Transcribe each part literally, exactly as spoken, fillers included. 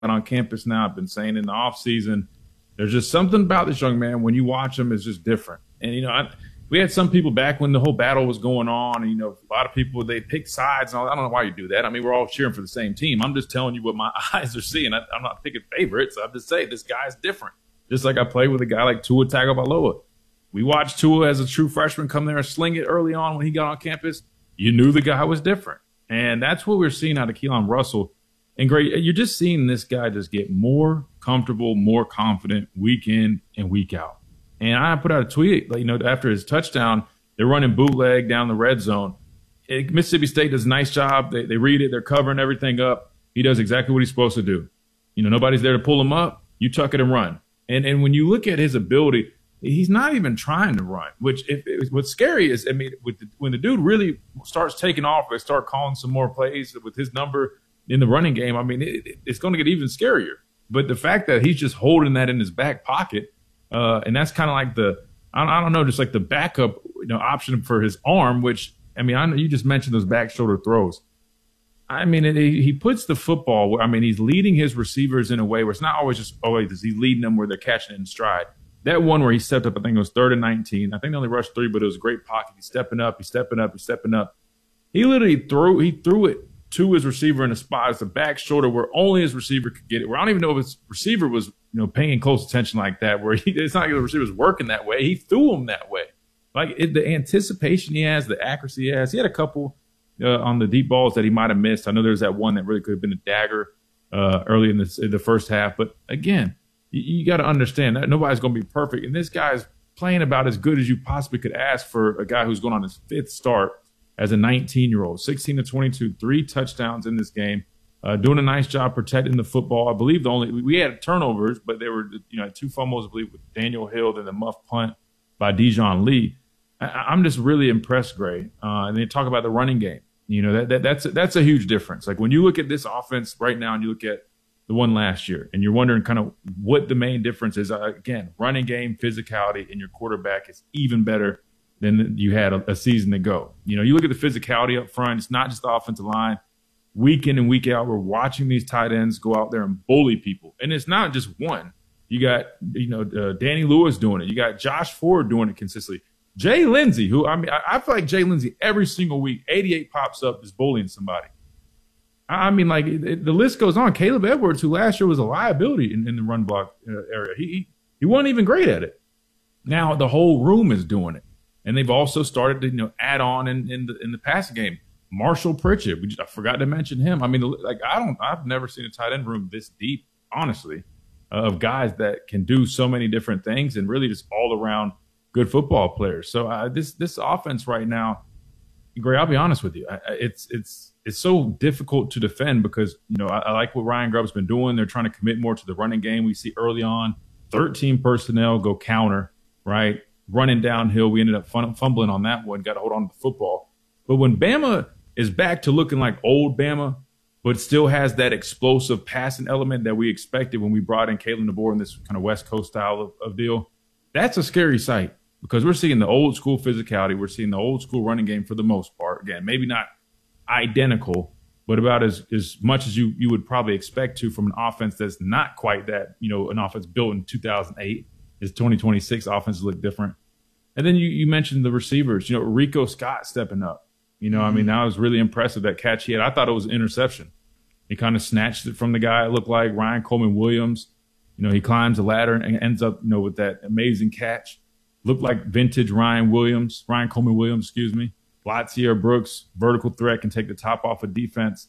on campus now. I've been saying in the off season, there's just something about this young man. When you watch him, it's just different. And, you know, I, we had some people back when the whole battle was going on. And, you know, a lot of people, they pick sides. And all, I don't know why you do that. I mean, we're all cheering for the same team. I'm just telling you what my eyes are seeing. I, I'm not picking favorites. I'm just saying this guy's different. Just like I played with a guy like Tua Tagovailoa. We watched Tua as a true freshman come there and sling it early on when he got on campus. You knew the guy was different. And that's what we're seeing out of Keelan Russell. And great, you're just seeing this guy just get more comfortable, more confident week in and week out. And I put out a tweet, you know, after his touchdown, they're running bootleg down the red zone. It, Mississippi State does a nice job. They, they read it. They're covering everything up. He does exactly what he's supposed to do. You know, nobody's there to pull him up. You tuck it and run. And and when you look at his ability, he's not even trying to run, which if, if, what's scary is, I mean, with the, when the dude really starts taking off, they start calling some more plays with his number in the running game, I mean, it, it's going to get even scarier. But the fact that he's just holding that in his back pocket, uh, and that's kind of like the, I, I don't know, just like the backup, you know, option for his arm, which, I mean, I know you just mentioned those back shoulder throws. I mean, it, he puts the football where, I mean, he's leading his receivers in a way where it's not always just, oh, he's leading them where they're catching it in stride. That one where he stepped up, I think it was third and nineteen. I think they only rushed three, but it was a great pocket. He's stepping up, he's stepping up, he's stepping up. He literally threw, he threw it to his receiver in a spot. It's a back shoulder where only his receiver could get it. Where I don't even know if his receiver was, you know, paying close attention like that. Where he, it's not like the receiver was working that way. He threw him that way. Like it, the anticipation he has, the accuracy he has. He had a couple uh, on the deep balls that he might have missed. I know there's that one that really could have been a dagger uh, early in the, in the first half. But again, you, you got to understand that nobody's going to be perfect, and this guy's playing about as good as you possibly could ask for a guy who's going on his fifth start as a nineteen-year-old, sixteen to twenty-two, three touchdowns in this game, uh, doing a nice job protecting the football. I believe the only we had turnovers, but there were you know two fumbles, I believe, with Daniel Hill and the muff punt by Dijon Lee. I, I'm just really impressed, Gray. Uh, and they talk about the running game. You know that, that that's that's a huge difference. Like when you look at this offense right now, and you look at the one last year, and you're wondering kind of what the main difference is. Uh, again, running game, physicality, and your quarterback is even better than you had a, a season ago. You know, you look at the physicality up front. It's not just the offensive line. Week in and week out, we're watching these tight ends go out there and bully people. And it's not just one. You got, you know, uh, Danny Lewis doing it. You got Josh Ford doing it consistently. Jay Lindsey, who, I mean, I, I feel like Jay Lindsey every single week, eighty-eight pops up is bullying somebody. I mean, like, it, it, the list goes on. Caleb Edwards, who last year was a liability in, in the run block uh, area, he, he he wasn't even great at it. Now the whole room is doing it. And they've also started to, you know, add on in, in the in the passing game. Marshall Pritchett, we just, I forgot to mention him. I mean, like I don't, I've never seen a tight end room this deep, honestly, uh, of guys that can do so many different things and really just all around good football players. So uh, this this offense right now, Gray, I'll be honest with you, I, it's it's it's so difficult to defend because you know I, I like what Ryan Grubb's been doing. They're trying to commit more to the running game. We see early on, thirteen personnel go counter, right? Running downhill, we ended up fumbling on that one, got to hold on to the football. But when Bama is back to looking like old Bama, but still has that explosive passing element that we expected when we brought in Kalen DeBoer in this kind of West Coast style of, of deal, that's a scary sight because we're seeing the old school physicality. We're seeing the old school running game for the most part. Again, maybe not identical, but about as, as much as you, you would probably expect to from an offense that's not quite that, you know, an offense built in two thousand eight. His twenty twenty-six offenses look different. And then you, you mentioned the receivers, you know, Rico Scott stepping up. You know, mm-hmm. I mean, that was really impressive, that catch he had. I thought it was an interception. He kind of snatched it from the guy. It looked like Ryan Coleman Williams. You know, he climbs the ladder and ends up, you know, with that amazing catch. Looked like vintage Ryan Williams, Ryan Coleman Williams, excuse me. Latia Brooks, vertical threat, can take the top off of defense.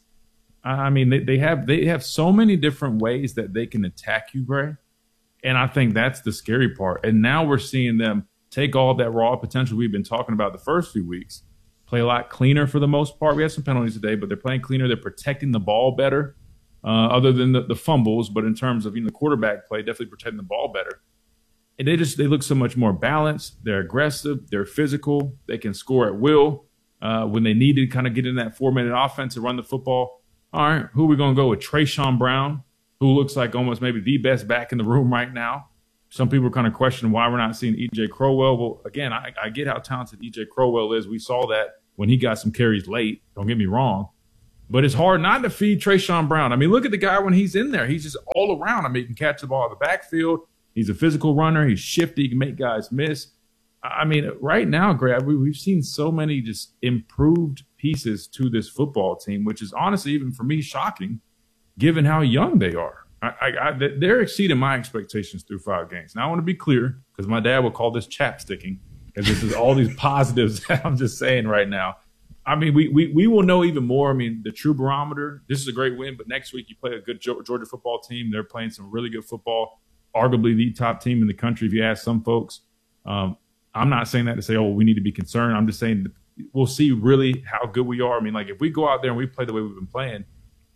I mean, they, they have they have so many different ways that they can attack you, Gray. And I think that's the scary part. And now we're seeing them take all that raw potential we've been talking about the first few weeks, play a lot cleaner for the most part. We had some penalties today, but they're playing cleaner. They're protecting the ball better, uh, other than the, the fumbles. But in terms of you know, the quarterback play, definitely protecting the ball better. And they just they look so much more balanced. They're aggressive. They're physical. They can score at will. Uh, when they need to kind of get in that four-minute offense and run the football, all right, who are we going to go with? Trayshawn Brown, who looks like almost maybe the best back in the room right now. Some people are kind of questioning why we're not seeing E J Crowell. Well, again, I, I get how talented E J Crowell is. We saw that when he got some carries late. Don't get me wrong. But it's hard not to feed Trayshawn Brown. I mean, look at the guy when he's in there. He's just all around. I mean, he can catch the ball in the backfield. He's a physical runner. He's shifty. He can make guys miss. I mean, right now, Greg, we've seen so many just improved pieces to this football team, which is honestly, even for me, shocking, given how young they are. I, I, I, they're exceeding my expectations through five games. Now, I want to be clear, because my dad would call this chapsticking, because this is all these positives that I'm just saying right now. I mean, we, we we will know even more. I mean, the true barometer, this is a great win, but next week you play a good Georgia football team. They're playing some really good football, arguably the top team in the country, if you ask some folks. Um, I'm not saying that to say, oh, we need to be concerned. I'm just saying we'll see really how good we are. I mean, like, if we go out there and we play the way we've been playing,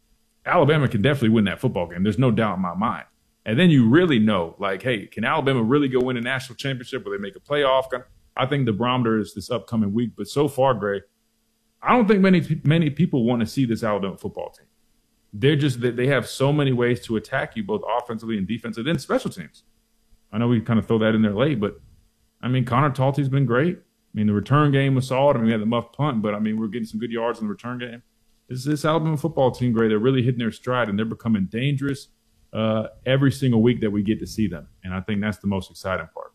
Alabama can definitely win that football game. There's no doubt in my mind. And then you really know, like, hey, can Alabama really go win a national championship where they make a playoff? I think the barometer is this upcoming week. But so far, Gray, I don't think many many people want to see this Alabama football team. They're just they have so many ways to attack you, both offensively and defensively, and special teams. I know we kind of throw that in there late, but I mean, Connor Talty's been great. I mean, the return game was solid. I mean, we had the muff punt, but I mean, we're getting some good yards in the return game. This this Alabama football team, Gray, they're really hitting their stride, and they're becoming dangerous uh, every single week that we get to see them. And I think that's the most exciting part.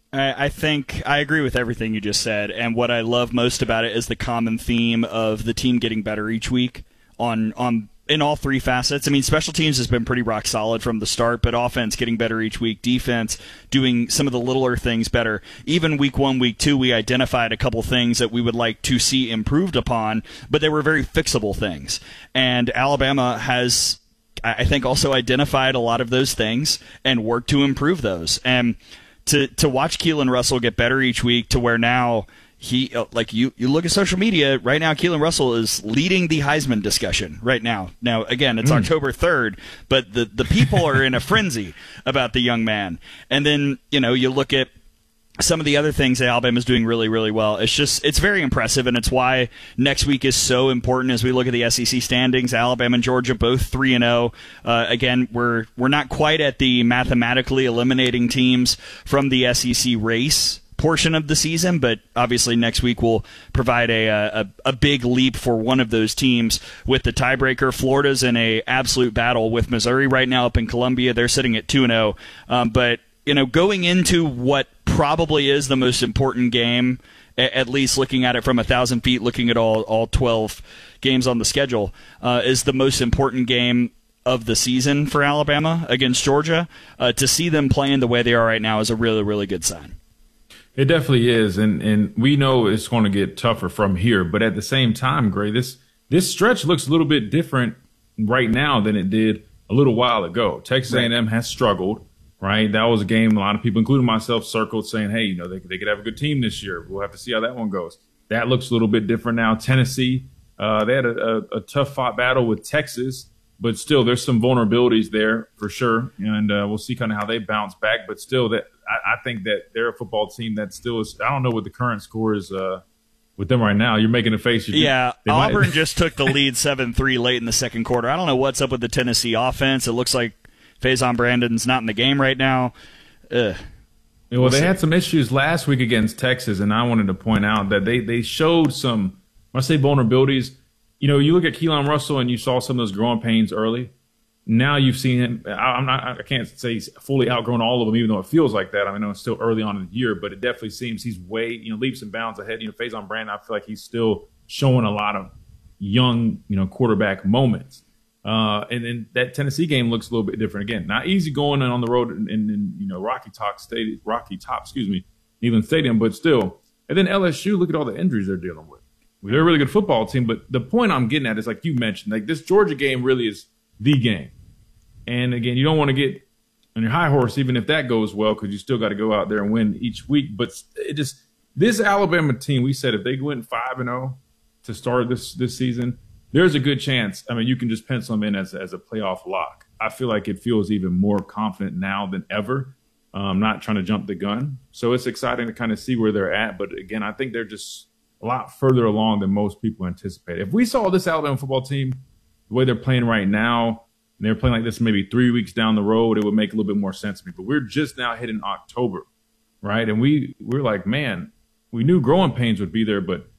I think I agree with everything you just said, and what I love most about it is the common theme of the team getting better each week on on in all three facets. I mean, special teams has been pretty rock solid from the start, but offense getting better each week, defense doing some of the littler things better. Even week one, week two, we identified a couple things that we would like to see improved upon, but they were very fixable things. And Alabama has, I think, also identified a lot of those things and worked to improve those. And To to watch Keelan Russell get better each week to where now he like you you look at social media right now, Keelan Russell is leading the Heisman discussion right now. Now again, it's mm. October third, but the the people are in a frenzy about the young man. And then, you know, you look at some of the other things that Alabama is doing really, really well. It's just, it's very impressive, and it's why next week is so important as we look at the S E C standings. Alabama and Georgia both three and oh. Uh, again, we're we're not quite at the mathematically eliminating teams from the S E C race portion of the season, but obviously next week will provide a, a a big leap for one of those teams with the tiebreaker. Florida's in a absolute battle with Missouri right now up in Columbia. They're sitting at two and oh. Um, but, you know, going into what probably is the most important game, at least looking at it from a thousand feet, looking at all, all twelve games on the schedule, uh, is the most important game of the season for Alabama against Georgia. Uh, to see them playing the way they are right now is a really, really good sign. It definitely is, and and we know it's going to get tougher from here. But at the same time, Gray, this this stretch looks a little bit different right now than it did a little while ago. Texas A and M has struggled. Right, that was a game a lot of people, including myself, circled saying, hey, you know, they, they could have a good team this year. We'll have to see how that one goes. That looks a little bit different now. Tennessee, uh, they had a, a, a tough-fought battle with Texas, but still there's some vulnerabilities there for sure, and uh, we'll see kind of how they bounce back. But still, that I, I think that they're a football team that still is – I don't know what the current score is uh, with them right now. You're making a face. Yeah, Auburn might... just took the lead seven three late in the second quarter. I don't know what's up with the Tennessee offense. It looks like Faison Brandon's not in the game right now. Ugh. Well, we'll they see. had some issues last week against Texas, and I wanted to point out that they, they showed some, when I say vulnerabilities, you know, you look at Keelan Russell and you saw some of those growing pains early. Now you've seen him. I'm not, I can't say he's fully outgrown all of them, even though it feels like that. I mean, I know it's still early on in the year, but it definitely seems he's way, you know, leaps and bounds ahead. You know, Faison Brandon, I feel like he's still showing a lot of young, you know, quarterback moments. Uh, and then that Tennessee game looks a little bit different again. Not easy going on the road in, in, in you know Rocky Top Stadium, Rocky Top, excuse me, Neyland Stadium, but still. And then L S U, look at all the injuries they're dealing with. They're a really good football team, but the point I'm getting at is, like you mentioned, like this Georgia game really is the game. And again, you don't want to get on your high horse, even if that goes well, because you still got to go out there and win each week. But it just this Alabama team, we said if they went five and zero to start this this season, there's a good chance. I mean, you can just pencil them in as, as a playoff lock. I feel like it feels even more confident now than ever. I'm not trying to jump the gun. So it's exciting to kind of see where they're at. But, again, I think they're just a lot further along than most people anticipate. If we saw this Alabama football team the way they're playing right now, and they're playing like this maybe three weeks down the road, it would make a little bit more sense to me. But we're just now hitting October, right? And we, we're like, man, we knew growing pains would be there, but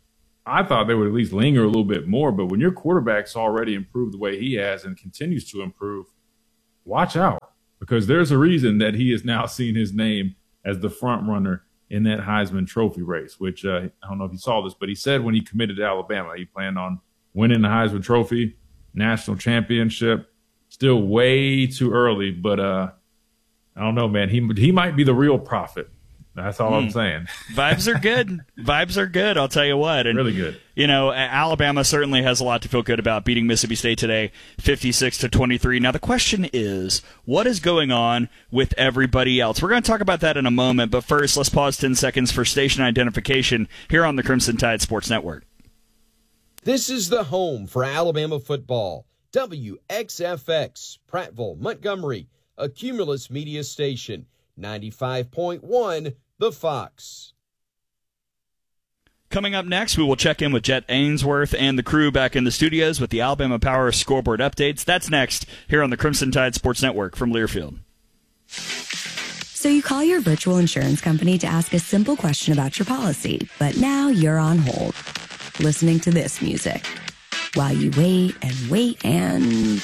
I thought they would at least linger a little bit more. But when your quarterback's already improved the way he has and continues to improve, watch out, because there's a reason that he is now seeing his name as the front runner in that Heisman Trophy race, which uh, I don't know if you saw this, but he said when he committed to Alabama, he planned on winning the Heisman Trophy, national championship. Still way too early, but uh, I don't know, man. He he might be the real prophet. That's all mm. I'm saying. Vibes are good. Vibes are good, I'll tell you what. And, really good. You know, Alabama certainly has a lot to feel good about, beating Mississippi State today, fifty-six to twenty-three. Now, the question is, what is going on with everybody else? We're going to talk about that in a moment, but first, let's pause ten seconds for station identification here on the Crimson Tide Sports Network. This is the home for Alabama football. W X F X, Prattville, Montgomery, a Cumulus media station. ninety-five point one, The Fox. Coming up next, we will check in with Jet Ainsworth and the crew back in the studios with the Alabama Power scoreboard updates. That's next here on the Crimson Tide Sports Network from Learfield. So you call your virtual insurance company to ask a simple question about your policy, but now you're on hold, listening to this music while you wait and wait and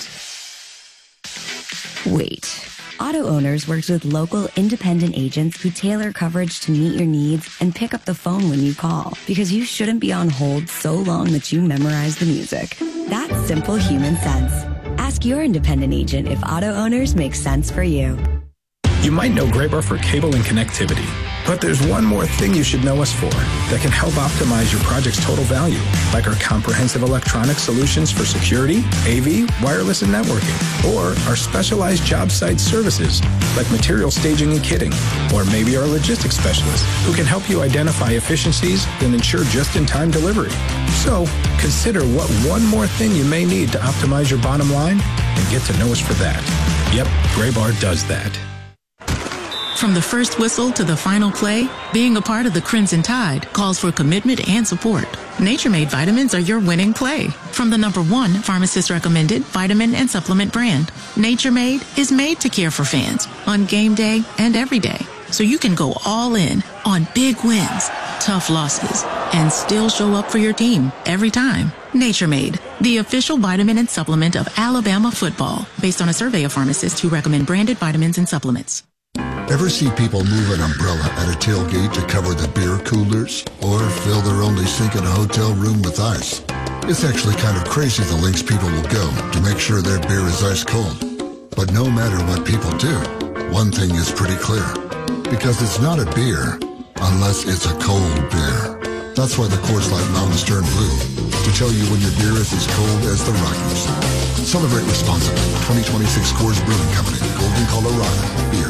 wait. Auto Owners works with local independent agents who tailor coverage to meet your needs and pick up the phone when you call, because you shouldn't be on hold so long that you memorize the music. That's simple human sense. Ask your independent agent if Auto Owners makes sense for you. You might know Graybar for cable and connectivity, but there's one more thing you should know us for that can help optimize your project's total value, like our comprehensive electronic solutions for security, A V, wireless, and networking, or our specialized job site services, like material staging and kitting, or maybe our logistics specialists, who can help you identify efficiencies and ensure just-in-time delivery. So consider what one more thing you may need to optimize your bottom line and get to know us for that. Yep, Graybar does that. From the first whistle to the final play, being a part of the Crimson Tide calls for commitment and support. Nature Made vitamins are your winning play. From the number one pharmacist-recommended vitamin and supplement brand, Nature Made is made to care for fans on game day and every day, so you can go all in on big wins, tough losses, and still show up for your team every time. Nature Made, the official vitamin and supplement of Alabama football, based on a survey of pharmacists who recommend branded vitamins and supplements. Ever see people move an umbrella at a tailgate to cover the beer coolers? Or fill their only sink in a hotel room with ice? It's actually kind of crazy the lengths people will go to make sure their beer is ice cold. But no matter what people do, one thing is pretty clear. Because it's not a beer unless it's a cold beer. That's why the Coors Light Mountains turn blue, to tell you when your beer is as cold as the Rockies. Celebrate responsibly. twenty twenty-six Coors Brewing Company, Golden, Colorado. Beer.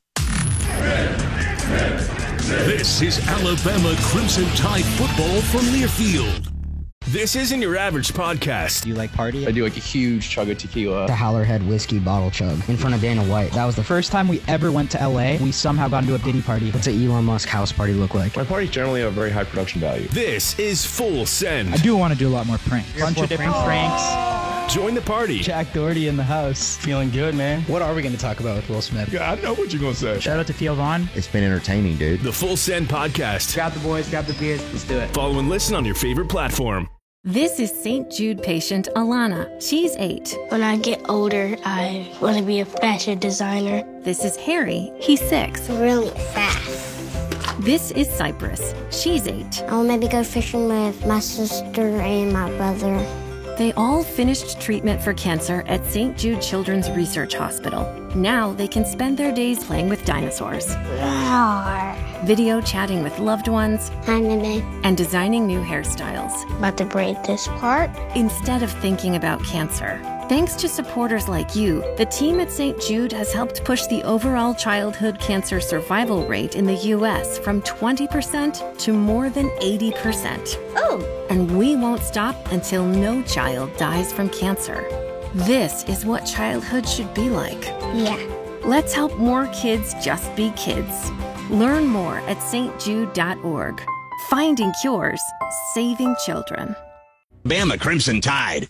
This is Alabama Crimson Tide football from Learfield. This isn't your average podcast. Do you like party? I do like a huge chug of tequila. The Howlerhead whiskey bottle chug in front of Dana White. That was the first time we ever went to L A. We somehow got into a Diddy party. What's an Elon Musk house party look like? My parties generally have very high production value. This is Full Send. I do want to do a lot more pranks. A bunch of different pranks. Join the party. Jack Doherty in the house. Feeling good, man. What are we going to talk about with Will Smith? Yeah, I know what you're going to say. Shout out to Theo Vaughn. It's been entertaining, dude. The Full Send Podcast. Grab the boys, grab the beers. Let's do it. Follow and listen on your favorite platform. This is Saint Jude patient Alana. She's eight. When I get older, I want to be a fashion designer. This is Harry. He's six. Really fast. This is Cypress. She's eight. I'll maybe go fishing with my sister and my brother. They all finished treatment for cancer at Saint Jude Children's Research Hospital. Now they can spend their days playing with dinosaurs, Roar. video chatting with loved ones, Hi, Mimi. and designing new hairstyles. About to braid this part. Instead of thinking about cancer. Thanks to supporters like you, the team at Saint Jude has helped push the overall childhood cancer survival rate in the U S from twenty percent to more than eighty percent. Oh! And we won't stop until no child dies from cancer. This is what childhood should be like. Yeah. Let's help more kids just be kids. Learn more at S T Jude dot org. Finding cures, saving children. Bama Crimson Tide.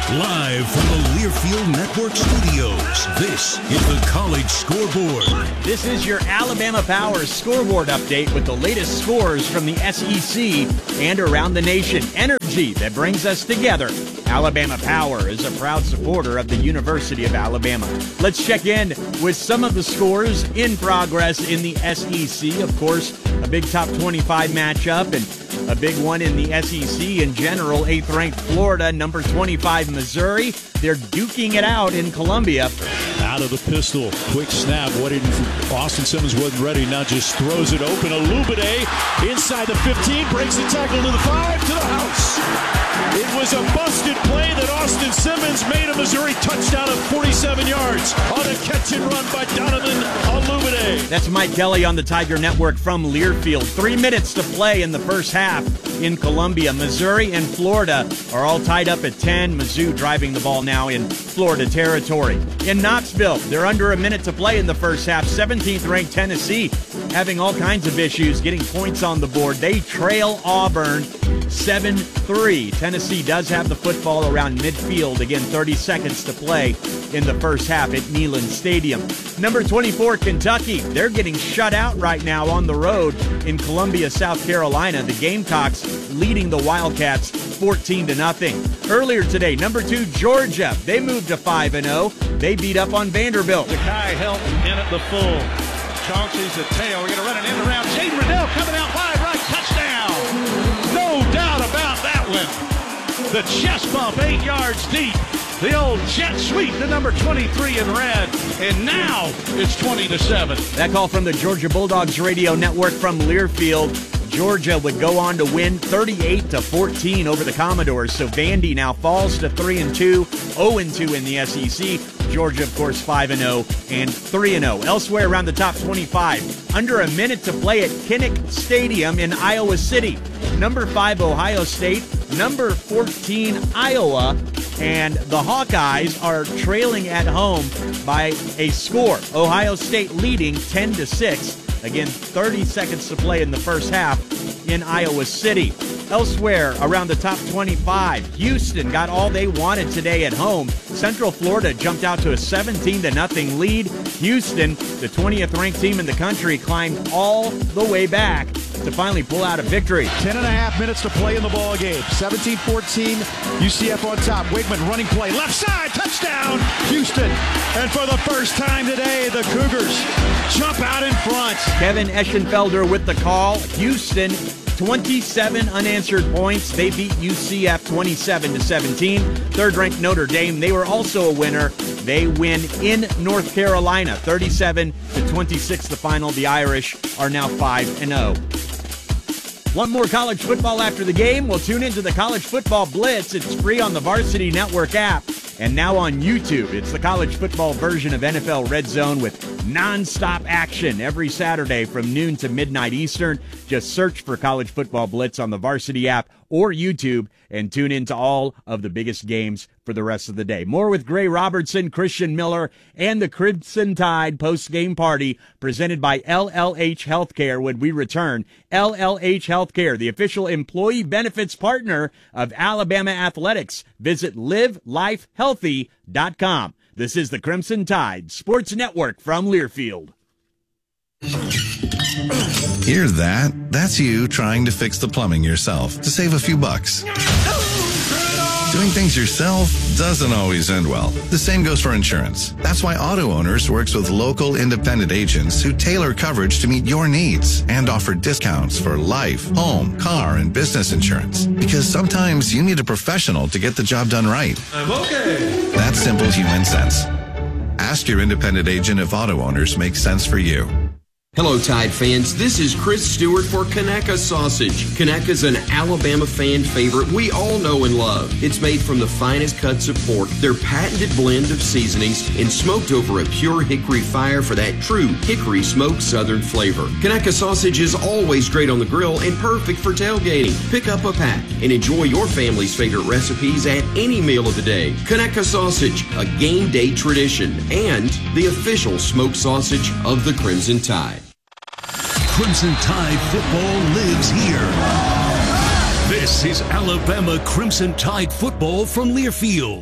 Live from the Learfield Network studios, this is the College Scoreboard. This is your Alabama Power scoreboard update with the latest scores from the S E C and around the nation. Energy that brings us together. Alabama Power is a proud supporter of the University of Alabama. Let's check in with some of the scores in progress in the S E C. Of course, a big top twenty-five matchup and a big one in the S E C in general. eighth ranked Florida, number twenty-five Missouri. They're duking it out in Columbia. Out of the pistol, quick snap. What did Austin Simmons wasn't ready. Now just throws it open. Olubade inside the fifteen, breaks the tackle to the five, to the house. It was a busted play that Austin Simmons made a Missouri touchdown of forty-seven yards on a catch and run by Donovan Olubade. That's Mike Kelly on the Tiger Network from Learfield. Three minutes to play in the first half in Columbia. Missouri and Florida are all tied up at ten. Mizzou driving the ball now in Florida territory. In Knoxville, they're under a minute to play in the first half. seventeenth ranked Tennessee having all kinds of issues getting points on the board. They trail Auburn seven three. Tennessee does have the football around midfield. Again, thirty seconds to play in the first half at Neyland Stadium. Number twenty-four, Kentucky. They're getting shut out right now on the road in Columbia, South Carolina. The Gamecocks leading the Wildcats fourteen to nothing. Earlier today, number two, Georgia. They moved to five and oh. They beat up on Vanderbilt. Zakai Helton in at the full. Chauncey's the tail. We're going to run an end around. Jaden Riddell coming out wide right. Touchdown. No doubt about that one. The chest bump, eight yards deep. The old jet sweep to number twenty-three in red. And now it's twenty to seven. That call from the Georgia Bulldogs radio network from Learfield. Georgia would go on to win thirty-eight to fourteen over the Commodores. So Vandy now falls to three and two, oh and two in the S E C. Georgia, of course, five and oh and three and oh. Elsewhere around the top twenty-five, under a minute to play at Kinnick Stadium in Iowa City. Number five, Ohio State. Number fourteen, Iowa. And the Hawkeyes are trailing at home by a score. Ohio State leading ten to six. Again, thirty seconds to play in the first half in Iowa City. Elsewhere, around the top twenty-five, Houston got all they wanted today at home. Central Florida jumped out to a seventeen to nothing lead. Houston, the twentieth ranked team in the country, climbed all the way back to finally pull out a victory. Ten and a half minutes to play in the ball game. seventeen fourteen, U C F on top. Wigman running play, left side, touchdown, Houston. And for the first time today, the Cougars jump out in front. Kevin Eschenfelder with the call. Houston, twenty-seven unanswered points. They beat U C F twenty-seven to seventeen. Third-ranked Notre Dame, they were also a winner. They win in North Carolina, thirty-seven to twenty-six the final. The Irish are now five and oh. Want more college football after the game? Well, tune into the College Football Blitz. It's free on the Varsity Network app and now on YouTube. It's the college football version of N F L Red Zone with nonstop action every Saturday from noon to midnight Eastern. Just search for College Football Blitz on the Varsity app or YouTube and tune into all of the biggest games for the rest of the day. More with Gray Robertson, Christian Miller, and the Crimson Tide post-game party presented by L L H Healthcare when we return. L L H Healthcare, the official employee benefits partner of Alabama Athletics. Visit live life healthy dot com. This is the Crimson Tide Sports Network from Learfield. Hear that? That's you trying to fix the plumbing yourself to save a few bucks. Doing things yourself doesn't always end well. The same goes for insurance. That's why Auto Owners works with local independent agents who tailor coverage to meet your needs and offer discounts for life, home, car, and business insurance. Because sometimes you need a professional to get the job done right. I'm okay. That's simple human sense. Ask your independent agent if Auto Owners make sense for you. Hello, Tide fans. This is Chris Stewart for Conecuh Sausage. Conecuh is an Alabama fan favorite we all know and love. It's made from the finest cuts of pork, their patented blend of seasonings, and smoked over a pure hickory fire for that true hickory smoked southern flavor. Conecuh Sausage is always great on the grill and perfect for tailgating. Pick up a pack and enjoy your family's favorite recipes at any meal of the day. Conecuh Sausage, a game day tradition, and the official smoked sausage of the Crimson Tide. Crimson Tide football lives here. This is Alabama Crimson Tide football from Learfield.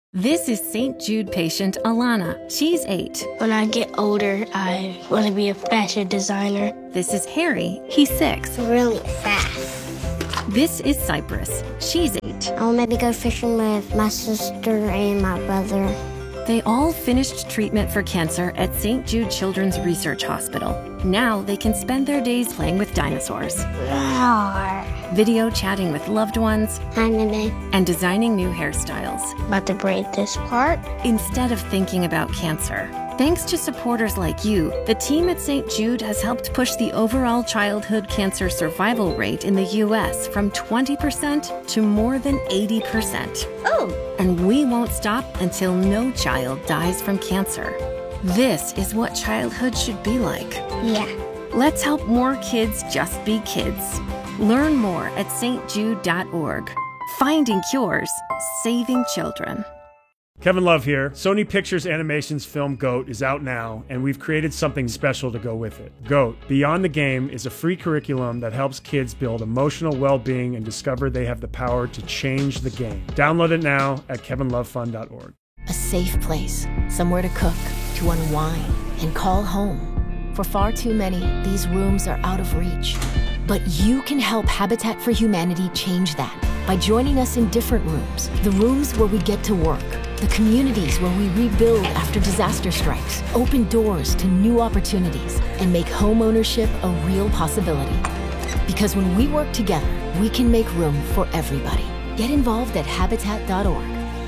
This is Saint Jude patient Alana. She's eight. When I get older, I want to be a fashion designer. This is Harry. He's six. Really fast. This is Cypress. She's eight. I'll maybe go fishing with my sister and my brother. They all finished treatment for cancer at Saint Jude Children's Research Hospital. Now they can spend their days playing with dinosaurs. Roar. Video chatting with loved ones. Hi, Mimi. And designing new hairstyles. About to braid this part. Instead of thinking about cancer. Thanks to supporters like you, the team at Saint Jude has helped push the overall childhood cancer survival rate in the U S from twenty percent to more than eighty percent. Oh! And we won't stop until no child dies from cancer. This is what childhood should be like. Yeah. Let's help more kids just be kids. Learn more at s t jude dot org. Finding cures, saving children. Kevin Love here. Sony Pictures Animation's film GOAT is out now, and we've created something special to go with it. GOAT, Beyond the Game, is a free curriculum that helps kids build emotional well-being and discover they have the power to change the game. Download it now at kevin love fun dot org. A safe place, somewhere to cook, to unwind, and call home. For far too many, these rooms are out of reach. But you can help Habitat for Humanity change that by joining us in different rooms. The rooms where we get to work, the communities where we rebuild after disaster strikes, open doors to new opportunities, and make home ownership a real possibility. Because when we work together, we can make room for everybody. Get involved at habitat dot org.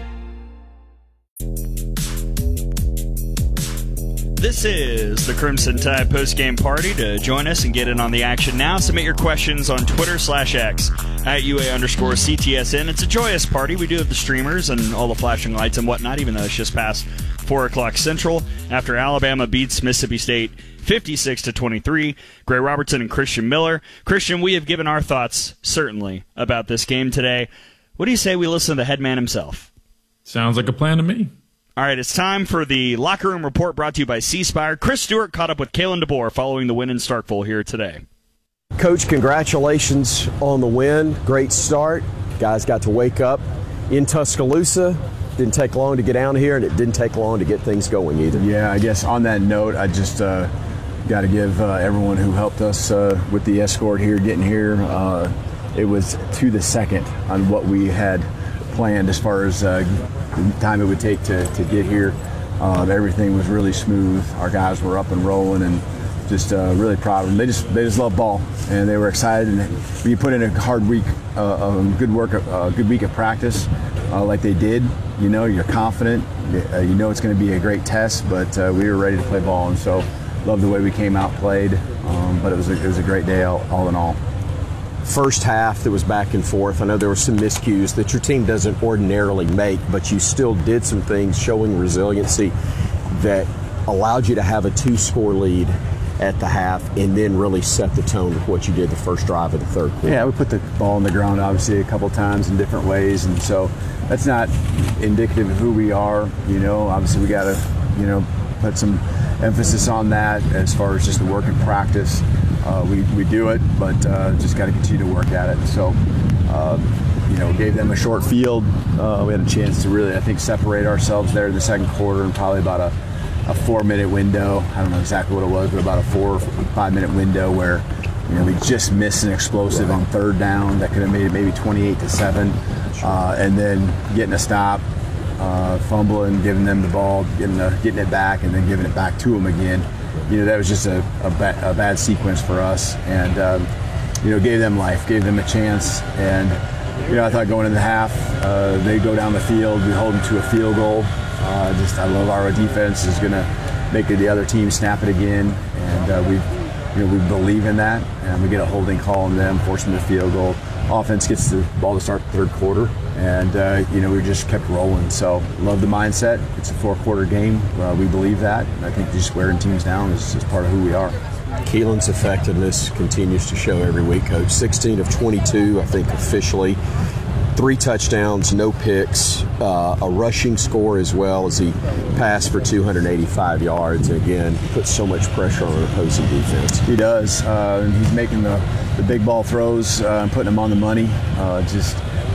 This is the Crimson Tide postgame party. To join us and get in on the action now, submit your questions on Twitter slash X at U A underscore C T S N. It's a joyous party. We do have the streamers and all the flashing lights and whatnot, even though it's just past four o'clock Central after Alabama beats Mississippi State fifty-six to twenty-three. Gray Robertson and Christian Miller. Christian, we have given our thoughts, certainly, about this game today. What do you say we listen to the head man himself? Sounds like a plan to me. All right, it's time for the Locker Room Report brought to you by C Spire. Chris Stewart caught up with Kalen DeBoer following the win in Starkville here today. Coach, congratulations on the win. Great start. Guys got to wake up in Tuscaloosa. Didn't take long to get down here, and it didn't take long to get things going either. Yeah, I guess on that note, I just uh, got to give uh, everyone who helped us uh, with the escort here, getting here. Uh, it was to the second on what we had planned as far as uh, the time it would take to, to get here. Uh, everything was really smooth. Our guys were up and rolling, and just uh, really proud of them. They just they just love ball, and they were excited. And when you put in a hard week, uh, um, good work, a uh, good week of practice, uh, like they did, you know, you're confident. Uh, you know it's going to be a great test, but uh, we were ready to play ball, and so loved the way we came out, played. Um, but it was a, it was a great day all, all in all. First half that was back and forth. I know there were some miscues that your team doesn't ordinarily make, but you still did some things showing resiliency that allowed you to have a two-score lead at the half and then really set the tone with what you did the first drive of the third quarter. Yeah, we put the ball on the ground obviously a couple times in different ways, and so that's not indicative of who we are. You know, obviously we got to, you know, put some emphasis on that as far as just the work and practice. Uh, we, we do it, but uh, just got to continue to work at it. So, uh, you know, gave them a short field. Uh, we had a chance to really, I think, separate ourselves there in the second quarter, and probably about a, a four-minute window. I don't know exactly what it was, but about a four or five-minute window where, you know, we just missed an explosive on third down that could have made it maybe twenty-eight to seven, uh, and then getting a stop, uh, fumbling, giving them the ball, getting, the, getting it back, and then giving it back to them again. You know, that was just a, a, ba- a bad sequence for us, and um, you know, gave them life, gave them a chance. And you know, I thought going into the half, uh, they go down the field, we hold them to a field goal. Uh, just, I love our defense is going to make the other team snap it again, and uh, we, you know, we believe in that, and we get a holding call on them, force them to field goal. Offense gets the ball to start the third quarter, and uh, you know, we just kept rolling. So love the mindset. It's a four-quarter game. Uh, we believe that, and I think just wearing teams down is, is part of who we are. Keelan's effectiveness continues to show every week, Coach. sixteen of twenty-two, I think, officially. Three touchdowns, no picks, uh, a rushing score as well as he passed for two hundred eighty-five yards. And again, puts so much pressure on an opposing defense. He does. Uh, and he's making the, the big ball throws uh, and putting them on the money. Uh, just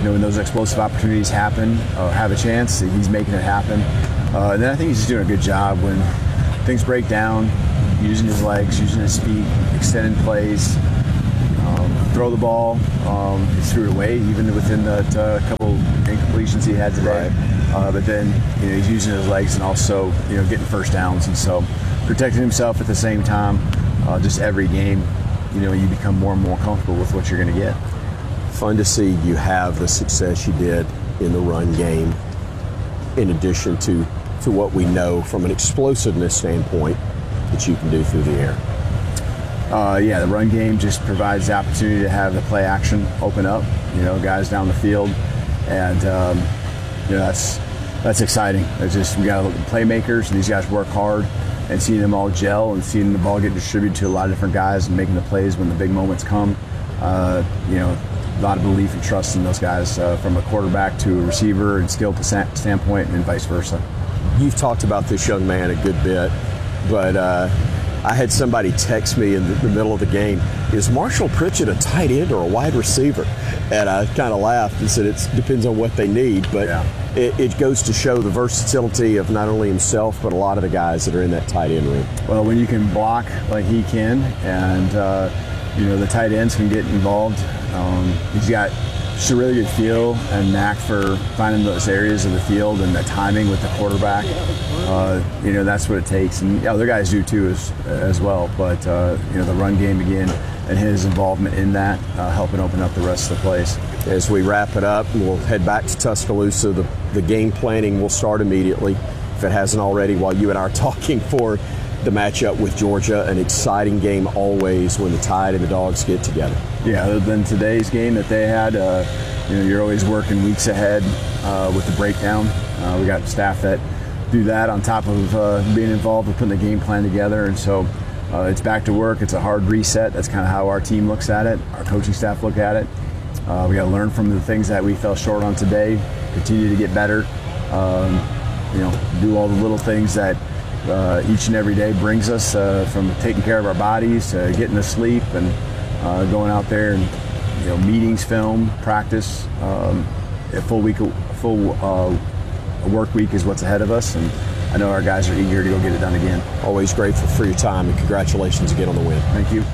know, when those explosive opportunities happen or have a chance, he's making it happen. Uh, and then I think he's just doing a good job when things break down, using his legs, using his feet, extending plays, um, throw the ball. Um, he threw it away even within that uh, couple incompletions he had today. Uh, but then, you know, he's using his legs and also, you know, getting first downs. And so protecting himself at the same time, uh, just every game, you know, you become more and more comfortable with what you're going to get. Fun to see you have the success you did in the run game, in addition to, to what we know from an explosiveness standpoint that you can do through the air. Uh, yeah, the run game just provides the opportunity to have the play action open up, you know, guys down the field. And, um, you know, that's that's exciting. It's just, we got to look at playmakers, and these guys work hard, and seeing them all gel and seeing the ball get distributed to a lot of different guys and making the plays when the big moments come. Uh, you know, a lot of belief and trust in those guys uh, from a quarterback to a receiver and skill to standpoint and vice versa. You've talked about this young man a good bit, but uh, I had somebody text me in the, the middle of the game, is Marshall Pritchett a tight end or a wide receiver? And I kind of laughed and said it depends on what they need, but yeah. it, it goes to show the versatility of not only himself, but a lot of the guys that are in that tight end room. Well, when you can block like he can, and uh, you know, the tight ends can get involved, um, he's got just a really good feel and knack for finding those areas of the field and the timing with the quarterback. Uh, you know, that's what it takes, and other guys do too as as well. But uh, you know, the run game again and his involvement in that, uh, helping open up the rest of the plays. As we wrap it up, we'll head back to Tuscaloosa. The, the game planning will start immediately, if it hasn't already, while you and I are talking for the matchup with Georgia. An exciting game always when the Tide and the Dogs get together. Yeah, other than today's game that they had, uh, you know, you're always working weeks ahead uh, with the breakdown. Uh, we got staff that do that on top of uh, being involved with putting the game plan together, and so uh, it's back to work. It's a hard reset. That's kind of how our team looks at it. Our coaching staff look at it. Uh, we got to learn from the things that we fell short on today, continue to get better, um, you know, do all the little things that uh, each and every day brings us, uh, from taking care of our bodies to getting to sleep and uh, going out there and, you know, meetings, film, practice. Um, a full week, a full uh, work week is what's ahead of us, and I know our guys are eager to go get it done again. Always grateful for your time, and congratulations again on the win. Thank you.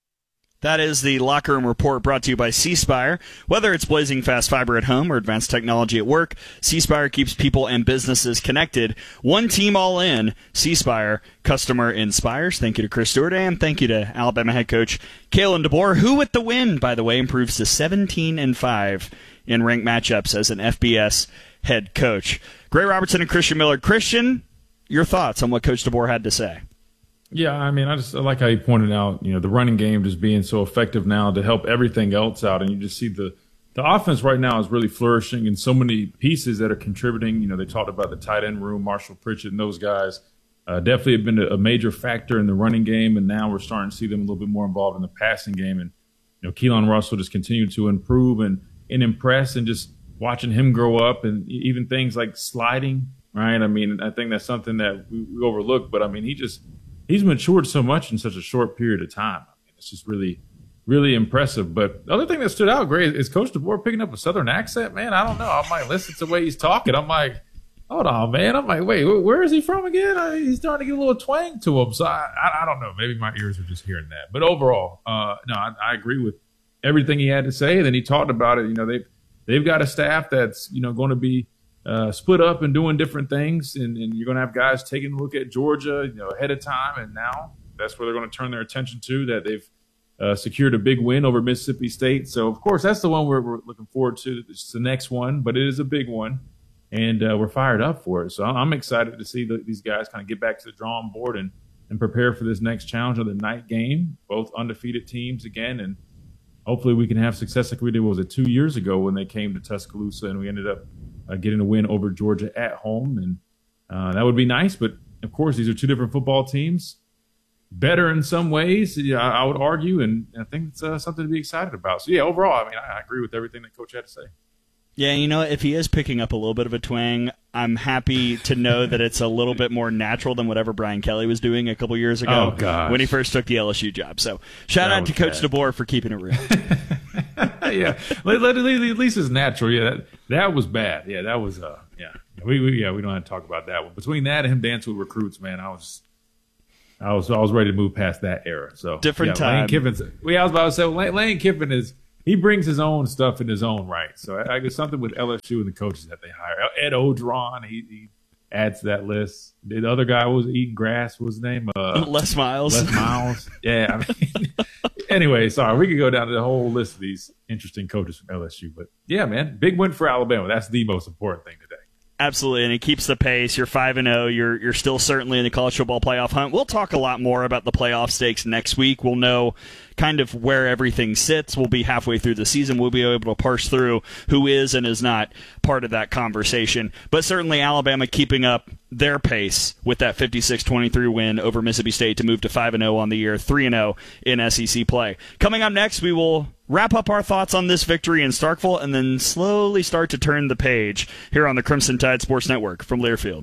That is the Locker Room Report, brought to you by C Spire. Whether it's blazing fast fiber at home or advanced technology at work, C Spire keeps people and businesses connected. One team all in. C Spire, customer inspires. Thank you to Chris Stewart, and thank you to Alabama head coach Kalen DeBoer, who with the win, by the way, improves to seventeen and five in ranked matchups as an F B S head coach. Gray Robertson and Christian Miller. Christian, your thoughts on what Coach DeBoer had to say? Yeah, I mean, I just I like how you pointed out, you know, the running game just being so effective now to help everything else out. And you just see the, the offense right now is really flourishing, and so many pieces that are contributing. You know, they talked about the tight end room, Marshall Pritchett and those guys uh, definitely have been a, a major factor in the running game. And now we're starting to see them a little bit more involved in the passing game. And, you know, Keelan Russell just continued to improve and, and impress, and just watching him grow up, and even things like sliding, right? I mean, I think that's something that we, we overlook, but I mean, he just, he's matured so much in such a short period of time. I mean, it's just really, really impressive. But the other thing that stood out great is Coach DeBoer picking up a Southern accent, man. I don't know. I might listen to the way he's talking. I'm like, hold on, man. I'm like, wait, where is he from again? I, he's starting to get a little twang to him. So I, I, I don't know. Maybe my ears are just hearing that. But overall, uh, no, I, I agree with everything he had to say. And then he talked about it. You know, they've, they've got a staff that's, you know, going to be Uh, split up and doing different things, and, and you're going to have guys taking a look at Georgia, you know, ahead of time, and now that's where they're going to turn their attention to, that they've uh, secured a big win over Mississippi State. So, of course, that's the one we're, we're looking forward to. It's the next one, but it is a big one, and uh, we're fired up for it. So I'm excited to see the, these guys kind of get back to the drawing board and, and prepare for this next challenge of the night game, both undefeated teams again, and hopefully we can have success like we did, what was it, two years ago when they came to Tuscaloosa and we ended up Uh, getting a win over Georgia at home, and uh, that would be nice. But, of course, these are two different football teams, better in some ways, yeah, I would argue, and I think it's uh, something to be excited about. So, yeah, overall, I mean, I, I agree with everything that Coach had to say. Yeah, you know, if he is picking up a little bit of a twang, I'm happy to know that it's a little bit more natural than whatever Brian Kelly was doing a couple years ago oh, gosh. when he first took the L S U job. So shout that out to Coach bad. DeBoer for keeping it real. yeah, let, let, at least it's natural. Yeah, that, that was bad. Yeah, that was. Uh, yeah, we, we yeah we don't have to talk about that one. Between that and him dancing with recruits, man, I was, I was I was ready to move past that era. So different yeah, time. Lane Kiffin's. Well, I was about to say well, Lane, Lane Kiffin is. He brings his own stuff in his own right. So I, I guess something with L S U and the coaches that they hire. Ed Odron, he, he adds to that list. The other guy was eating grass. What was his name? Uh, Les Miles. Les Miles. Yeah. I mean, anyway, sorry. We could go down to the whole list of these interesting coaches from L S U. But, yeah, man, big win for Alabama. That's the most important thing today. Absolutely, and it keeps the pace. You're five and oh. You're you're still certainly in the college football playoff hunt. We'll talk a lot more about the playoff stakes next week. We'll know kind of where everything sits. We'll be halfway through the season. We'll be able to parse through who is and is not part of that conversation. But certainly Alabama keeping up their pace with that fifty-six twenty-three win over Mississippi State to move to five and oh on the year, three and oh in S E C play. Coming up next, we will wrap up our thoughts on this victory in Starkville and then slowly start to turn the page here on the Crimson Tide Sports Network from Learfield.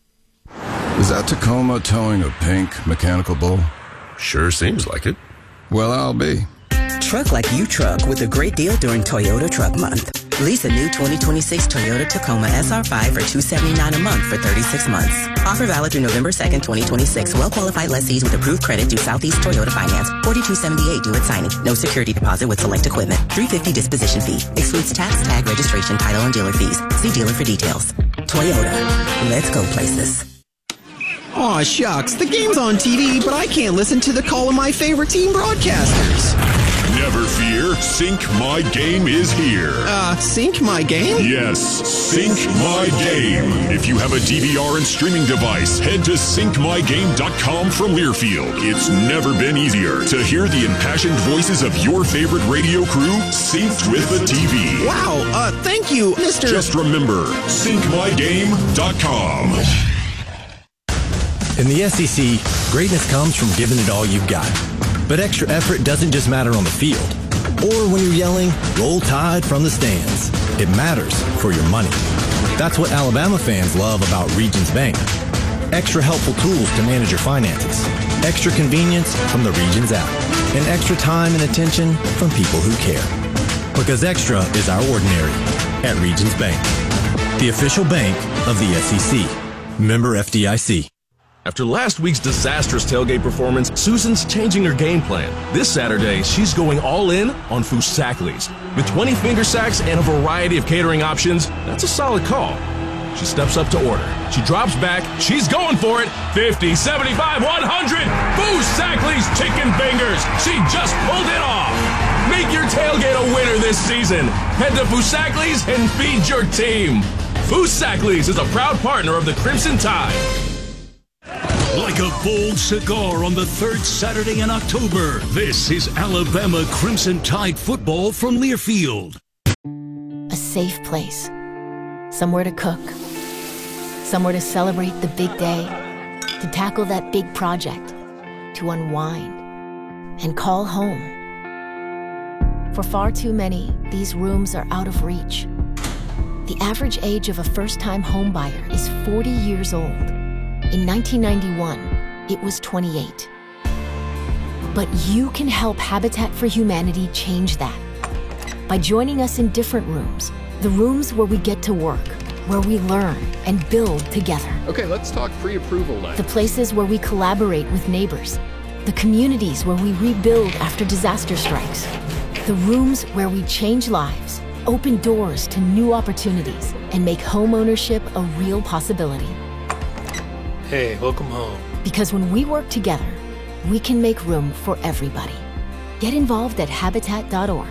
Is that Tacoma towing a pink mechanical bull? Sure seems like it. Well, I'll be. Truck like you truck with a great deal during Toyota Truck Month. Lease a new twenty twenty-six Toyota Tacoma S R five for two hundred seventy-nine dollars a month for thirty-six months. Offer valid through November second, twenty twenty-six. Well-qualified lessees with approved credit through Southeast Toyota Finance. forty-two seventy-eight due at signing. No security deposit with select equipment. three hundred fifty dollars disposition fee. Excludes tax, tag, registration, title, and dealer fees. See dealer for details. Toyota. Let's go places. Aw, shucks. The game's on T V, but I can't listen to the call of my favorite team broadcasters. Never fear, Sync My Game is here. Uh, Sync My Game? Yes, Sync My Game. If you have a D V R and streaming device, head to sync my game dot com from Learfield. It's never been easier to hear the impassioned voices of your favorite radio crew synced with the T V. Wow, uh, thank you, Mister Just remember, sync my game dot com. In the S E C, greatness comes from giving it all you've got. But extra effort doesn't just matter on the field. Or when you're yelling, Roll Tide from the stands. It matters for your money. That's what Alabama fans love about Regions Bank. Extra helpful tools to manage your finances. Extra convenience from the Regions app. And extra time and attention from people who care. Because extra is our ordinary at Regions Bank. The official bank of the S E C. Member F D I C. After last week's disastrous tailgate performance, Susan's changing her game plan. This Saturday, she's going all in on Foosackly's. With twenty finger sacks and a variety of catering options, that's a solid call. She steps up to order. She drops back. She's going for it. fifty, seventy-five, one hundred. Foosackly's chicken fingers. She just pulled it off. Make your tailgate a winner this season. Head to Foosackly's and feed your team. Foosackly's is a proud partner of the Crimson Tide. Like a bold cigar on the third Saturday in October, this is Alabama Crimson Tide football from Learfield. A safe place. Somewhere to cook. Somewhere to celebrate the big day. To tackle that big project. To unwind. And call home. For far too many, these rooms are out of reach. The average age of a first-time homebuyer is forty years old. In nineteen ninety-one, it was twenty-eight. But you can help Habitat for Humanity change that by joining us in different rooms, the rooms where we get to work, where we learn and build together. Okay, let's talk pre-approval then. The places where we collaborate with neighbors, the communities where we rebuild after disaster strikes, the rooms where we change lives, open doors to new opportunities, and make homeownership a real possibility. Hey, welcome home. Because when we work together, we can make room for everybody. Get involved at habitat dot org.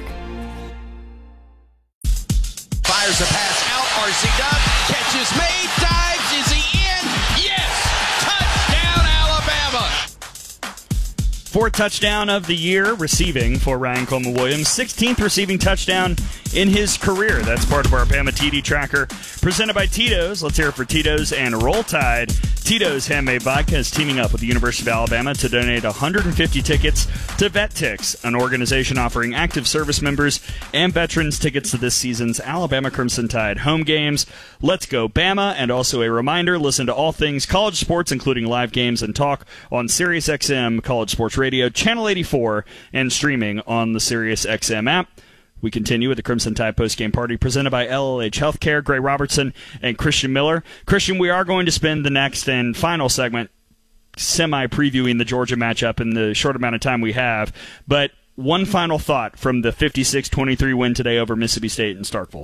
Fires a pass out, R C Dub, catch is made, dives, is he in? Yes! Touchdown, Alabama! Fourth touchdown of the year receiving for Ryan Coleman Williams. sixteenth receiving touchdown in his career. That's part of our Bama T D Tracker presented by Tito's. Let's hear it for Tito's and Roll Tide. Tito's Handmade Vodka is teaming up with the University of Alabama to donate one hundred fifty tickets to VetTix, an organization offering active service members and veterans tickets to this season's Alabama Crimson Tide home games. Let's go Bama, and also a reminder, listen to all things college sports, including live games and talk on SiriusXM College Sports Radio, Channel eighty-four, and streaming on the SiriusXM app. We continue with the Crimson Tide postgame party presented by L L H Healthcare, Gray Robertson, and Christian Miller. Christian, we are going to spend the next and final segment semi-previewing the Georgia matchup in the short amount of time we have. But one final thought from the fifty-six twenty-three win today over Mississippi State in Starkville.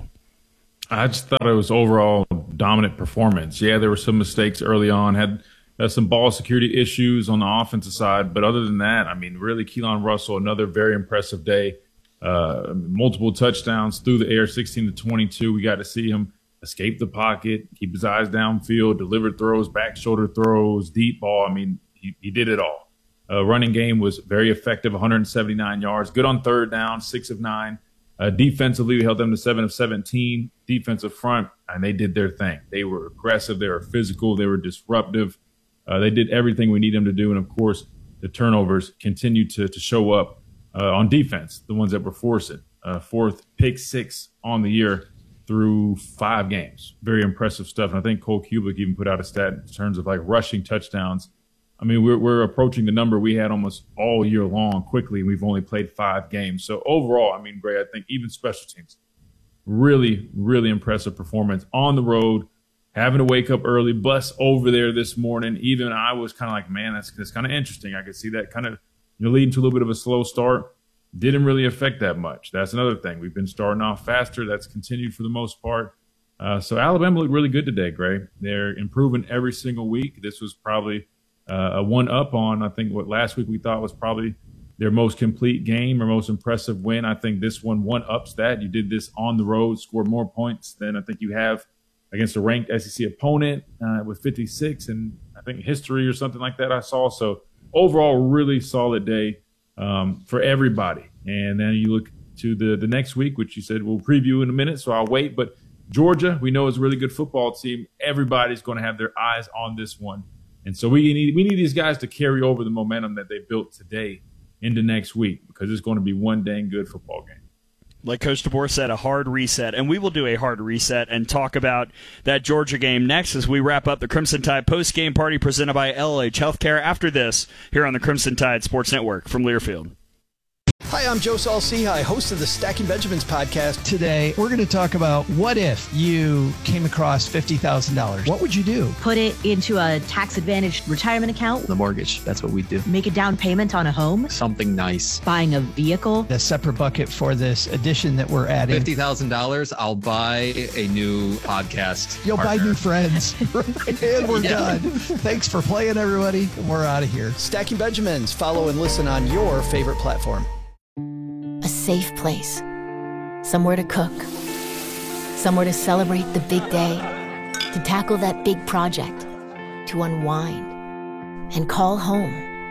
I just thought it was overall dominant performance. Yeah, there were some mistakes early on, had uh, some ball security issues on the offensive side. But other than that, I mean, really, Keelan Russell, another very impressive day. Uh, multiple touchdowns through the air, sixteen to twenty-two. We got to see him escape the pocket, keep his eyes downfield, deliver throws, back shoulder throws, deep ball. I mean, he, he did it all. Uh, running game was very effective, one hundred seventy-nine yards. Good on third down, six of nine. Uh, defensively, we held them to seven of seventeen. Defensive front, and they did their thing. They were aggressive. They were physical. They were disruptive. Uh, they did everything we need them to do. And, of course, the turnovers continue to, to show up uh, on defense, the ones that were forcing. Uh, fourth pick six on the year through five games. Very impressive stuff. And I think Cole Kubick even put out a stat in terms of, like, rushing touchdowns. I mean, we're, we're approaching the number we had almost all year long quickly. We've only played five games. So, overall, I mean, Gray, I think even special teams, really, really impressive performance on the road, having to wake up early, bus over there this morning. Even I was kind of like, man, that's, that's kind of interesting. I could see that kind of, you know, leading to a little bit of a slow start. Didn't really affect that much. That's another thing. We've been starting off faster. That's continued for the most part. Uh, so Alabama looked really good today, Gray. They're improving every single week. This was probably uh, a one-up on, I think, what last week we thought was probably their most complete game or most impressive win. I think this one one-ups that. You did this on the road, scored more points than I think you have against a ranked S E C opponent uh, with fifty-six, and I think history or something like that I saw. So overall, really solid day um, for everybody. And then you look to the, the next week, which you said we'll preview in a minute, so I'll wait. But Georgia, we know is a really good football team. Everybody's going to have their eyes on this one. And so we need we need these guys to carry over the momentum that they built today into next week, because it's going to be one dang good football game. Like Coach DeBoer said, a hard reset, and we will do a hard reset and talk about that Georgia game next as we wrap up the Crimson Tide post-game party presented by L L H Healthcare after this here on the Crimson Tide Sports Network from Learfield. Hi, I'm Joe Saul-Sehy, host of the Stacking Benjamins podcast. Today, we're going to talk about what if you came across fifty thousand dollars. What would you do? Put it into a tax-advantaged retirement account. The mortgage, that's what we do. Make a down payment on a home. Something nice. Buying a vehicle. A separate bucket for this addition that we're adding. fifty thousand dollars, I'll buy a new podcast You'll partner. buy new friends. And we're Yeah. done. Thanks for playing, everybody. We're out of here. Stacking Benjamins. Follow and listen on your favorite platform. A safe place. Somewhere to cook. Somewhere to celebrate the big day. To tackle that big project. To unwind. And call home.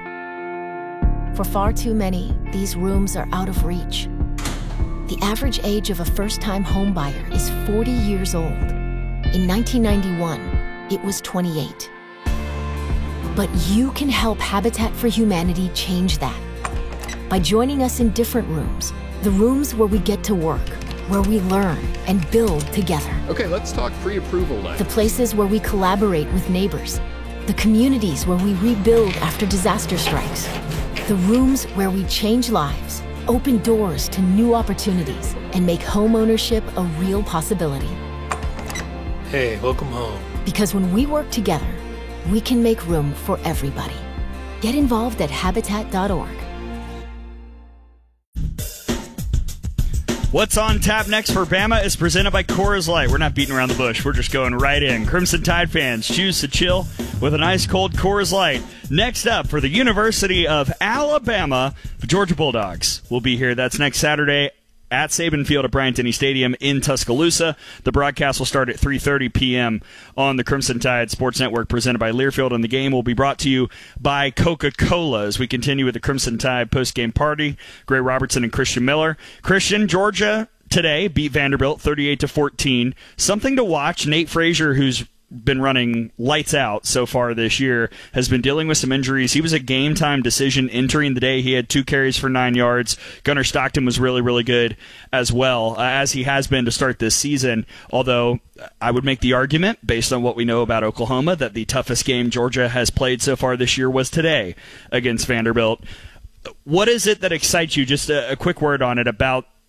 For far too many, these rooms are out of reach. The average age of a first-time homebuyer is forty years old. In nineteen ninety-one, it was twenty-eight. But you can help Habitat for Humanity change that. By joining us in different rooms, the rooms where we get to work, where we learn and build together. Okay, let's talk pre-approval then. The places where we collaborate with neighbors, the communities where we rebuild after disaster strikes, the rooms where we change lives, open doors to new opportunities, and make homeownership a real possibility. Hey, welcome home. Because when we work together, we can make room for everybody. Get involved at habitat dot org. What's on tap next for Bama is presented by Coors Light. We're not beating around the bush. We're just going right in. Crimson Tide fans, choose to chill with an ice cold Coors Light. Next up for the University of Alabama, the Georgia Bulldogs will be here. That's next Saturday at Saban Field at Bryant-Denny Stadium in Tuscaloosa. The broadcast will start at three thirty p.m. on the Crimson Tide Sports Network presented by Learfield, and the game will be brought to you by Coca-Cola as we continue with the Crimson Tide post-game party. Gray Robertson and Christian Miller. Christian, Georgia today beat Vanderbilt thirty-eight to fourteen. Something to watch. Nate Frazier, who's been running lights out so far this year, has been dealing with some injuries. He was a game-time decision entering the day. He had two carries for nine yards. Gunnar Stockton was really, really good as well, uh, as he has been to start this season, although I would make the argument, based on what we know about Oklahoma, that the toughest game Georgia has played so far this year was today against Vanderbilt. What is it that excites you? Just a, a quick word on it about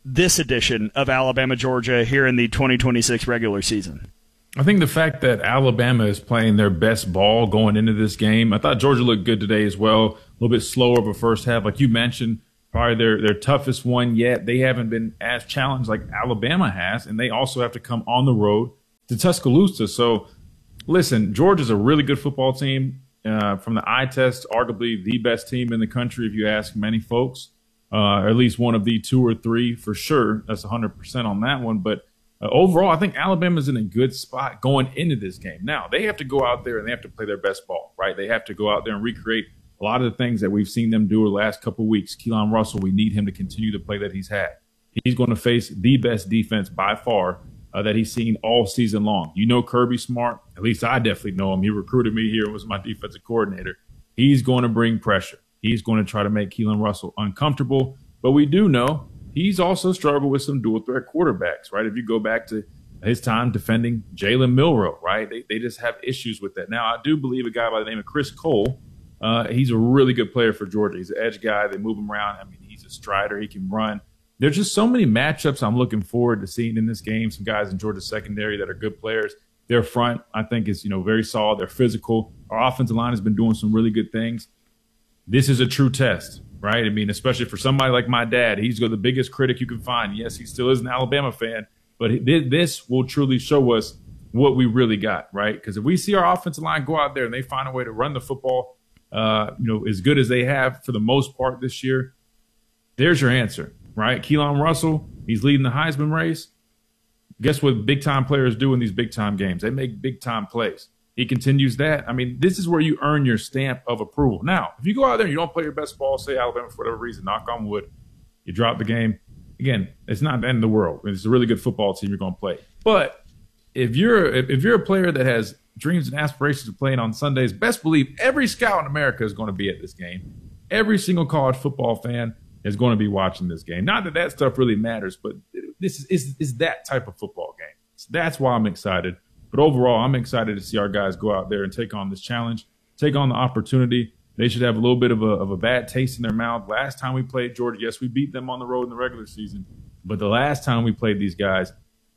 this edition of Alabama Georgia here in the twenty twenty-six regular season? I think the fact that Alabama is playing their best ball going into this game. I thought Georgia looked good today as well. A little bit slower of a first half. Like you mentioned, probably their, their toughest one yet. They haven't been as challenged like Alabama has, and they also have to come on the road to Tuscaloosa. So, listen, Georgia's a really good football team. Uh, from the eye test, arguably the best team in the country if you ask many folks. Uh, or at least one of the two or three for sure. That's one hundred percent on that one. But Uh, overall, I think Alabama's in a good spot going into this game. Now, they have to go out there and they have to play their best ball, right? They have to go out there and recreate a lot of the things that we've seen them do over the last couple of weeks. Keelan Russell, we need him to continue the play that he's had. He's going to face the best defense by far uh, that he's seen all season long. You know Kirby Smart. At least I definitely know him. He recruited me here and was my defensive coordinator. He's going to bring pressure. He's going to try to make Keelan Russell uncomfortable. But we do know he's also struggled with some dual threat quarterbacks, right? If you go back to his time defending Jalen Milroe, right? They they just have issues with that. Now, I do believe a guy by the name of Chris Cole, uh, he's a really good player for Georgia. He's an edge guy. They move him around. I mean, he's a strider. He can run. There's just so many matchups I'm looking forward to seeing in this game. Some guys in Georgia's secondary that are good players. Their front, I think, is, you know, very solid. They're physical. Our offensive line has been doing some really good things. This is a true test, right? I mean, especially for somebody like my dad. He's got the biggest critic you can find. Yes, he still is an Alabama fan, but this will truly show us what we really got, right? Because if we see our offensive line go out there and they find a way to run the football, uh, you know, as good as they have for the most part this year, there's your answer, right? Keelan Russell, he's leading the Heisman race. Guess what big-time players do in these big-time games? They make big-time plays. He continues that. I mean, this is where you earn your stamp of approval. Now, if you go out there and you don't play your best ball, say Alabama for whatever reason, knock on wood, you drop the game. Again, it's not the end of the world. It's a really good football team you're going to play. But if you're if you're a player that has dreams and aspirations of playing on Sundays, best believe every scout in America is going to be at this game. Every single college football fan is going to be watching this game. Not that that stuff really matters, but this is, is, is that type of football game. So that's why I'm excited. But overall, I'm excited to see our guys go out there and take on this challenge, take on the opportunity. They should have a little bit of a, of a bad taste in their mouth. Last time we played Georgia, yes, we beat them on the road in the regular season. But the last time we played these guys,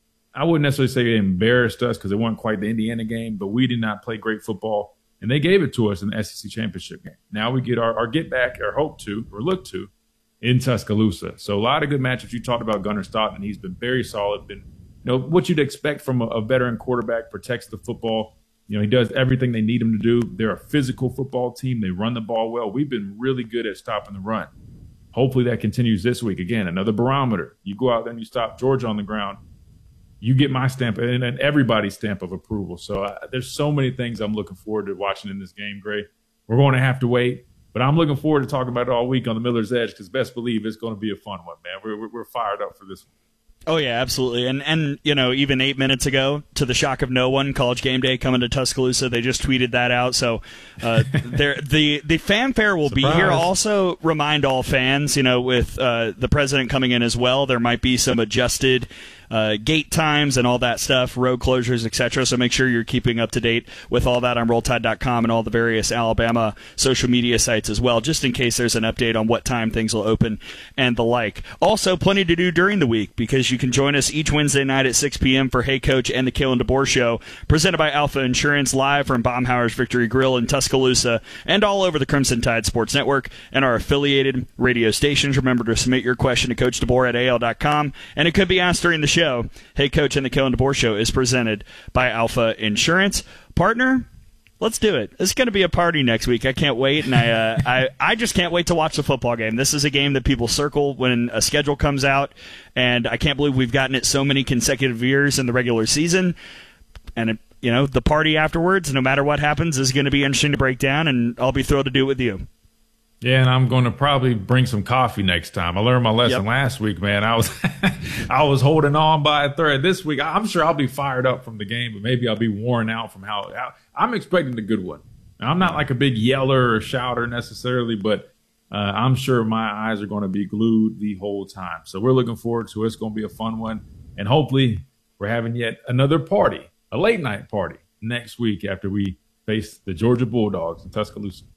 I wouldn't necessarily say they embarrassed us because it wasn't quite the Indiana game, but we did not play great football. And they gave it to us in the S E C championship game. Now we get our, our get back, or hope to, or look to, in Tuscaloosa. So a lot of good matchups. You talked about Gunnar Stockton. He's been very solid, been You know, what you'd expect from a, a veteran quarterback, protects the football. You know, he does everything they need him to do. They're a physical football team. They run the ball well. We've been really good at stopping the run. Hopefully that continues this week. Again, another barometer. You go out there and you stop Georgia on the ground, you get my stamp and, and everybody's stamp of approval. So uh, there's so many things I'm looking forward to watching in this game, Gray. We're going to have to wait, but I'm looking forward to talking about it all week on the Miller's Edge because best believe it's going to be a fun one, man. We're, we're, we're fired up for this one. Oh, yeah, absolutely. And, and you know, even eight minutes ago, to the shock of no one, College Game Day coming to Tuscaloosa, they just tweeted that out. So uh, the the fanfare will Surprise. be here. Also, remind all fans, you know, with uh, the president coming in as well, there might be some adjusted uh, gate times and all that stuff, road closures, et cetera. So make sure you're keeping up to date with all that on roll tide dot com and all the various Alabama social media sites as well, just in case there's an update on what time things will open and the like. Also, plenty to do during the week because you can join us each Wednesday night at six p.m. for Hey Coach and the Kalen DeBoer Show, presented by Alpha Insurance, live from Baumhauer's Victory Grill in Tuscaloosa and all over the Crimson Tide Sports Network and our affiliated radio stations. Remember to submit your question to Coach DeBoer at A L dot com, and it could be asked during the show. Hey Coach and the Kalen DeBoer Show is presented by Alpha Insurance. Partner, let's do it. It's going to be a party next week. I can't wait, and I, uh, I I just can't wait to watch the football game. This is a game that people circle when a schedule comes out, and I can't believe we've gotten it so many consecutive years in the regular season. And, it, you know, the party afterwards, no matter what happens, is going to be interesting to break down, and I'll be thrilled to do it with you. Yeah, and I'm going to probably bring some coffee next time. I learned my lesson yep. last week, man. I was I was holding on by a thread. This week, I'm sure I'll be fired up from the game, but maybe I'll be worn out from how, how I'm expecting a good one. Now, I'm not like a big yeller or shouter necessarily, but uh, I'm sure my eyes are going to be glued the whole time. So we're looking forward to it. It's going to be a fun one, and hopefully we're having yet another party, a late night party next week after we face the Georgia Bulldogs in Tuscaloosa.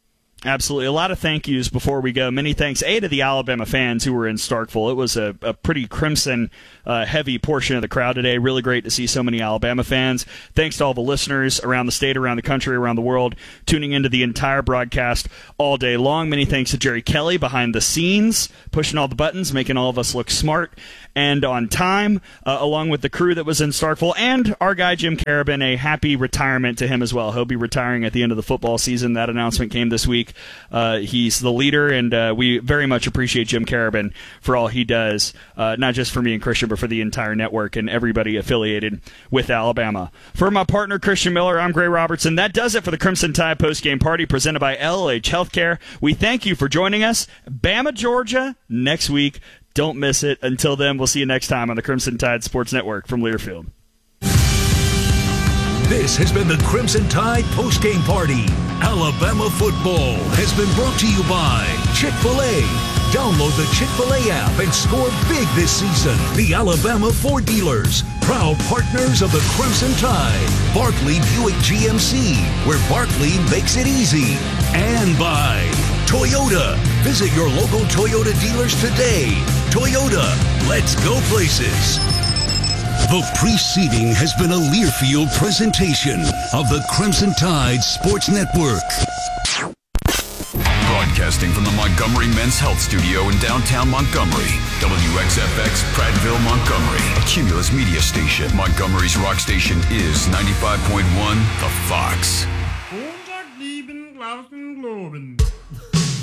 Absolutely. A lot of thank yous before we go. Many thanks, A, to the Alabama fans who were in Starkville. It was a, a pretty Crimson-heavy uh, portion of the crowd today. Really great to see so many Alabama fans. Thanks to all the listeners around the state, around the country, around the world, tuning into the entire broadcast all day long. Many thanks to Jerry Kelly behind the scenes, pushing all the buttons, making all of us look smart and on time, uh, along with the crew that was in Starkville, and our guy Jim Carabin. A happy retirement to him as well. He'll be retiring at the end of the football season. That announcement came this week. Uh, he's the leader, and uh, we very much appreciate Jim Carabin for all he does, uh, not just for me and Christian, but for the entire network and everybody affiliated with Alabama. For my partner, Christian Miller, I'm Gray Robertson. That does it for the Crimson Tide postgame party presented by L H Healthcare. We thank you for joining us. Bama, Georgia, next week. Don't miss it. Until then, we'll see you next time on the Crimson Tide Sports Network from Learfield. This has been the Crimson Tide postgame party. Alabama football has been brought to you by Chick-fil-A. Download the Chick-fil-A app and score big this season. The Alabama Ford Dealers, proud partners of the Crimson Tide. Barkley Buick G M C, where Barkley makes it easy. And by Toyota. Visit your local Toyota dealers today. Toyota, let's go places. The preceding has been a Learfield presentation of the Crimson Tide Sports Network. Broadcasting from the Montgomery Men's Health Studio in downtown Montgomery. W X F X, Prattville, Montgomery. A Cumulus media station. Montgomery's rock station is ninety-five point one The Fox. Montag, lieben, Glauben, Globen.